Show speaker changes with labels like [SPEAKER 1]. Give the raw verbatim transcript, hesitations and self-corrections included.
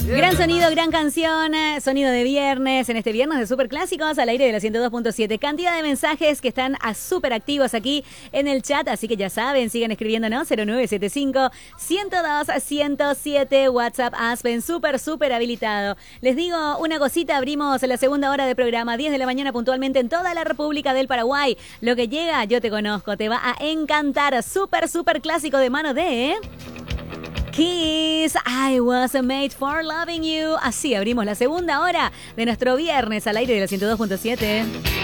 [SPEAKER 1] Gran sonido, gran canción, sonido de viernes, en este viernes de Superclásicos al aire de la ciento dos punto siete. Cantidad de mensajes que están a súper activos aquí en el chat, así que ya saben, sigan escribiéndonos. Cero nueve siete cinco, uno cero dos, uno cero siete, WhatsApp Aspen, súper, súper habilitado. Les digo una cosita, abrimos la segunda hora de programa, diez de la mañana puntualmente en toda la República del Paraguay. Lo que llega, yo te conozco, te va a encantar. Súper, súper clásico de mano de... Kiss, I was made for loving you. Así abrimos la segunda hora de nuestro viernes al aire de la ciento dos punto siete.